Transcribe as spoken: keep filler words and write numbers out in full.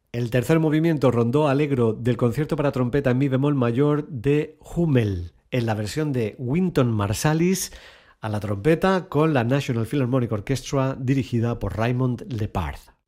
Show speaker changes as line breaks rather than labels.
El tercer movimiento rondó allegro del concierto para trompeta en mi bemol mayor de Hummel, en la versión de Wynton Marsalis a la trompeta con la National Philharmonic Orchestra dirigida por Raymond Lepard.